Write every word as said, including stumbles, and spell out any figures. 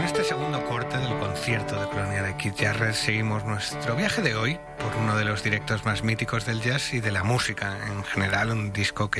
En este segundo corte del concierto de Colonia de Keith Jarrett seguimos nuestro viaje de hoy por uno de los directos más míticos del jazz y de la música en general, un disco que